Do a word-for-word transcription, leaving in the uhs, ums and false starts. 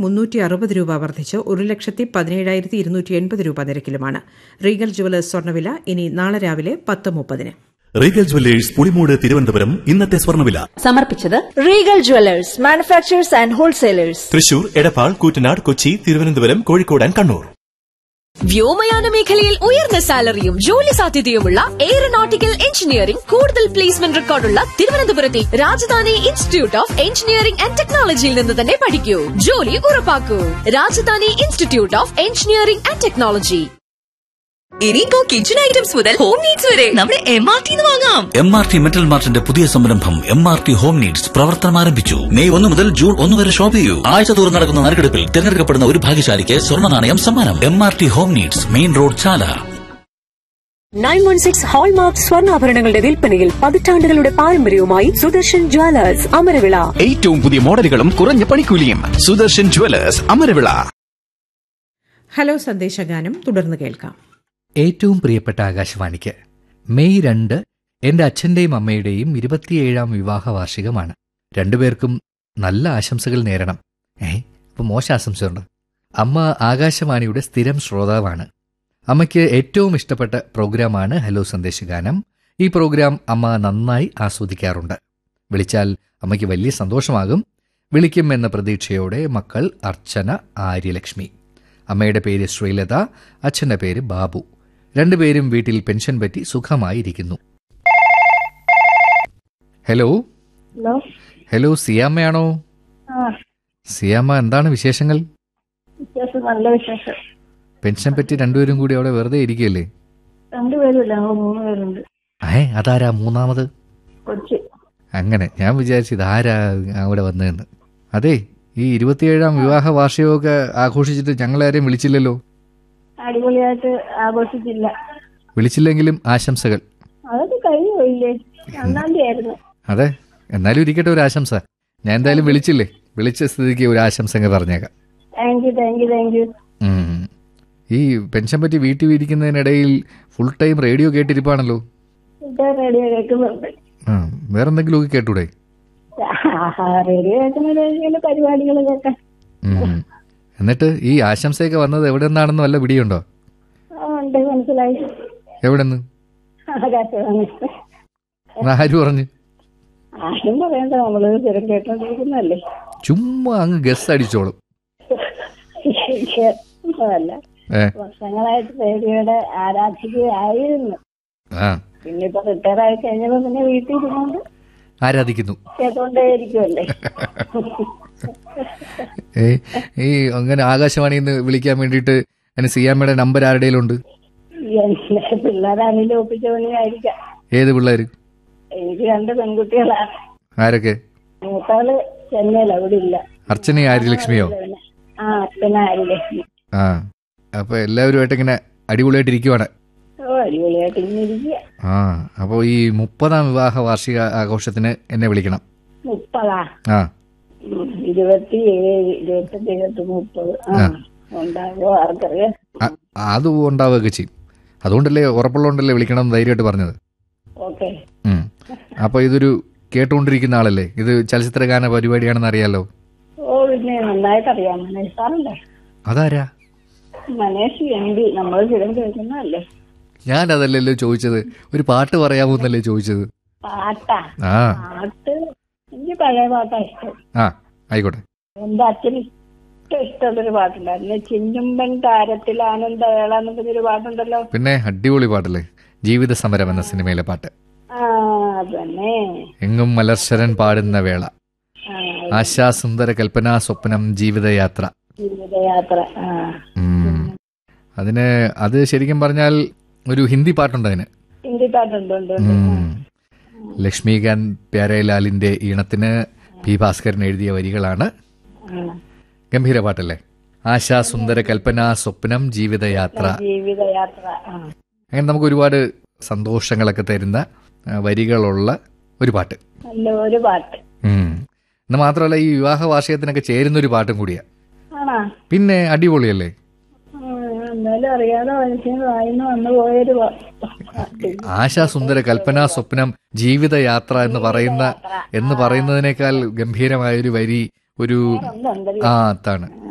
മുന്നൂറ്റി അറുപത് രൂപ വർദ്ധിച്ച് ഒരു ലക്ഷത്തി പതിനേഴായിരത്തി ഇരുന്നൂറ്റി എൺപത് രൂപ നിരക്കിലുമാണ്. റീഗൽ ജുവലേഴ്സ് സ്വർണ്ണവില ഇനി നാളെ രാവിലെ പത്ത് മുപ്പതിന്. റീഗൽ ജുവലേഴ്സ് പുളിമൂട് തിരുവനന്തപുരം ഇന്നത്തെ സ്വർണ്ണവില സമർപ്പിച്ചത് Regal jewellers manufacturers and wholesalers, Thrissur, Edappal, Koottanad, Kochi, Thiruvananthapuram, Kozhikode and Kannur. വ്യോമയാന മേഖലയിൽ ഉയർന്ന സാലറിയും ജോലി സാധ്യതയുമുള്ള എയറോനോട്ടിക്കൽ എഞ്ചിനീയറിംഗ് കൂടുതൽ പ്ലേസ്മെന്റ് റെക്കോർഡുള്ള തിരുവനന്തപുരത്തെ Rajdhani institute of engineering and ടെക്നോളജിയിൽ നിന്ന് തന്നെ പഠിക്കൂ, ജോലി ഉറപ്പാക്കൂ. Rajdhani institute of engineering and technology. ഇനിയിപ്പോ കിച്ചൺ ഐറ്റംസ് മുതൽ ഹോം നീഡ്സ് വരെ നമ്മുടെ എം ആർ ടി വാങ്ങാം. എം ആർ ടി മെറ്റൽ മാർട്ടിന്റെ പുതിയ സംരംഭം M R T home needs പ്രവർത്തനം ആരംഭിച്ചു. മെയ് ഒന്ന് മുതൽ ജൂൺ ഒന്ന് വരെ ഷോപ്പ് ചെയ്യൂ. ആഴ്ച തോറും നടക്കുന്ന നറുക്കെടുപ്പിൽ തിരഞ്ഞെടുക്കപ്പെടുന്ന ഒരു ഭാഗ്യശാലിക്ക് സ്വർണ്ണ നാണയം സമ്മാനം. M R T home needs, main road, ചാല. നയൻ വൺ സിക്സ് ഹോൾമാർക്ക് സ്വർണ്ണാഭരണങ്ങളുടെ വിൽപ്പനയിൽ പതിറ്റാണ്ടുകളുടെ പാരമ്പര്യവുമായി സുദർശൻ ജ്വല്ലേഴ്സ് അമരവിള. ഏറ്റവും പുതിയ മോഡലുകളും കുറഞ്ഞ പണിക്കൂലിയും. സുദർശൻ ജ്വല്ലേഴ്സ് അമരവിള. ഹലോ സന്ദേശഗാനം തുടർന്ന് കേൾക്കാം. ഏറ്റവും പ്രിയപ്പെട്ട ആകാശവാണിക്ക്, മെയ് രണ്ട് എന്റെ അച്ഛന്റെയും അമ്മയുടെയും ഇരുപത്തിയേഴാം വിവാഹ വാർഷികമാണ്. രണ്ടുപേർക്കും നല്ല ആശംസകൾ നേരണം. ഏ ഇപ്പൊ മോശം ആശംസയുണ്ട്. അമ്മ ആകാശവാണിയുടെ സ്ഥിരം ശ്രോതാവാണ്. അമ്മയ്ക്ക് ഏറ്റവും ഇഷ്ടപ്പെട്ട പ്രോഗ്രാമാണ് ഹലോ സന്ദേശഗാനം. ഈ പ്രോഗ്രാം അമ്മ നന്നായി ആസ്വദിക്കാറുണ്ട്. വിളിച്ചാൽ അമ്മയ്ക്ക് വലിയ സന്തോഷമാകും. വിളിക്കും എന്ന പ്രതീക്ഷയോടെ മക്കൾ അർച്ചന, ആര്യലക്ഷ്മി. അമ്മയുടെ പേര് ശ്രീലത, അച്ഛന്റെ പേര് ബാബു. രണ്ടുപേരും വീട്ടിൽ പെൻഷൻ പറ്റി സുഖമായിരിക്കുന്നു. Hello hello സിയാമ്മയാണോ? സിയാമ്മ, എന്താണ് വിശേഷങ്ങൾ? നല്ല വിശേഷം. പെൻഷൻ പറ്റി രണ്ടുപേരും കൂടി അവിടെ വെറുതെ ഇരിക്കുകയല്ലേ? രണ്ടുപേരുമില്ല, മൂന്ന് പേരുണ്ട്. ഏ അതാരാ മൂന്നാമത്? കൊച്ചി. അങ്ങനെ ഞാൻ വിചാരിച്ചു ഇതാരാ അവിടെ വന്നതെന്ന്. അതെ, ഈ ഇരുപത്തിയേഴാം വിവാഹ വാർഷികമൊക്കെ ആഘോഷിച്ചിട്ട് ഞങ്ങളാരെയും വിളിച്ചില്ലല്ലോ. അടിപൊളിയായിട്ട് ആഘോഷിച്ചില്ല. വിളിച്ചില്ലെങ്കിലും ആശംസകൾ. അതൊക്കെ കഴിഞ്ഞു പോയില്ലേ? ഒന്നാം തീയതി ആയിരുന്നു. അതെ, എന്നാലും ഇരിക്കട്ടെ ഒരു ആശംസ. ഞാൻ എന്തായാലും വിളിച്ചില്ലേ, വിളിച്ച സ്ഥിതിക്ക് ഒരു ആശംസ പറഞ്ഞേക്കാം. Thank you thank you thank you. ഈ പെൻഷൻ പറ്റി വീട്ടിൽ ഇരിക്കുന്നതിനിടയിൽ ഫുൾ ടൈം റേഡിയോ കേട്ടിരിപ്പാണല്ലോ. റേഡിയോ കേൾക്കുന്നുണ്ട്. ആ വേറെന്തെങ്കിലും കേട്ടൂടെ? റേഡിയോ കേൾക്കുന്ന പരിപാടികൾ കേൾക്കാം. എന്നിട്ട് ഈ ആശംസയൊക്കെ വന്നത് എവിടെ നിന്നാണെന്ന് വല്ല പിടിയുണ്ടോ? മനസ്സിലായി. എവിടെന്ന്? ആര് പറഞ്ഞു? ആരും പറയണ്ട, നമ്മള് സ്ഥിരം കേട്ടോണ്ടിരിക്കുന്നല്ലേ. ചുമ്മാ അങ്ങ് ഗസ് അടിച്ചോളും. അല്ല, വർഷങ്ങളായിട്ട് റേഡിയോയുടെ ആരാധികയായിരുന്നു. പിന്നെ ഇപ്പൊ റിട്ടയർ ആയി കഴിഞ്ഞപ്പോ പിന്നെ വീട്ടിൽ ഇരുന്നോണ്ട് ആരാധിക്കുന്നു, കേട്ടോണ്ടേയിരിക്കുമല്ലേ. ഈ അങ്ങനെ ആകാശവാണിന്ന് വിളിക്കാൻ വേണ്ടിട്ട് അതിന് സിയാമ്മയുടെ നമ്പർ ആരുടെയും ഉണ്ട്? പിള്ളേരാണെങ്കിലും ഒപ്പിച്ച പണിയായിരിക്കാം. ഏത് പിള്ളേര്? എനിക്ക് രണ്ട് പെൺകുട്ടികളാണ്. ആരൊക്കെ? മൂത്താള് ചെന്നൈയില, അവിടെ ഇല്ല. അർച്ചന, ആര്യലക്ഷ്മിയോ? ആ, അർച്ചന, ആര്യലക്ഷ്മി. ആ, അപ്പൊ എല്ലാവരുമായിട്ട് ഇങ്ങനെ അടിപൊളിയായിട്ട് ഇരിക്കുവാണ്. ഓ, അടിപൊളിയായിട്ട് ഇങ്ങനെ ഇരിക്കുക. ആ, അപ്പൊ ഈ മുപ്പതാം വിവാഹ വാർഷിക ആഘോഷത്തിന് എന്നെ വിളിക്കണം. മുപ്പതാ? ആ, ഇരുപത്തി ഏഴ് ഇരുപത്തെട്ട് ഇരുപത്തി മുപ്പത് ഉണ്ടാകുമോ ആർക്കറിയാം. അത് ഉണ്ടാവുകയൊക്കെ ചെയ്യും. അതുകൊണ്ടല്ലേ, ഉറപ്പുള്ളതുകൊണ്ടല്ലേ വിളിക്കണം ധൈര്യമായിട്ട് പറഞ്ഞത്. ഓക്കെ. അപ്പൊ ഇതൊരു കേട്ടുകൊണ്ടിരിക്കുന്ന ആളല്ലേ? ഇത് ചലച്ചിത്രഗാന പരിപാടിയാണെന്ന് അറിയാലോ. ഓ, പിന്നെ നന്നായിട്ട് അറിയാം. മനേഷ് സാറല്ലേ? അതാരാ? Manesh M P. നമ്മൾ സ്ഥിരം കേൾക്കുന്നതല്ലേ. ഞാൻ അതല്ലല്ലോ ചോദിച്ചത്, ഒരു പാട്ട് പറയാമോ എന്നല്ലേ ചോദിച്ചത്. പാട്ടാ? ആ, പാട്ട് എനിക്ക് പഴയ പാട്ടാ ഇഷ്ടം. ആ ആയിക്കോട്ടെ. എന്റെ അച്ഛന് ഏറ്റവും ഇഷ്ടമുള്ളൊരു പാട്ടുണ്ടായിരുന്നു, ചിന്നുമ്പൻ താരത്തിൽ ആനന്ദവേള എന്നൊരു പാട്ടുണ്ടല്ലോ. പിന്നെ അടിപൊളി പാട്ടല്ലേ, ജീവിത സമരം എന്ന സിനിമയിലെ പാട്ട്. ആ, അതന്നെ. എങ്ങും മലർശരൻ പാടുന്ന വേള, ആശാസുന്ദര കൽപ്പനാ സ്വപ്നം ജീവിതയാത്ര. ജീവിതയാത്ര. അതിന് അത് ശരിക്കും പറഞ്ഞാൽ ഒരു ഹിന്ദി പാട്ടുണ്ട് അതിന്. ഹിന്ദി പാട്ടുണ്ട്. ലക്ഷ്മികാന്ത് പ്യാരേലാലിന്റെ ഈണത്തിന് പി ഭാസ്കരൻ എഴുതിയ വരികളാണ്. ഗംഭീര പാട്ടല്ലേ? ആശാസുന്ദര കൽപ്പനാ സ്വപ്നം ജീവിതയാത്ര. ജീവിതയാത്ര. അങ്ങനെ നമുക്ക് ഒരുപാട് സന്തോഷങ്ങളൊക്കെ തരുന്ന വരികളുള്ള ഒരു പാട്ട്. ഒരു പാട്ട്. എന്ന് മാത്രമല്ല, ഈ വിവാഹ വാർഷികത്തിനൊക്കെ ചേരുന്ന ഒരു പാട്ടും കൂടിയാ. പിന്നെ അടിപൊളിയല്ലേ? അറിയാതെ വായിന്ന് വന്നു പോയൊരു ആശാസുന്ദര കൽപ്പനാ സ്വപ്നം ജീവിതയാത്ര എന്ന് പറയുന്ന എന്ന് പറയുന്നതിനേക്കാൾ ഗംഭീരമായൊരു വരി ഒരു ആ അതാണ്.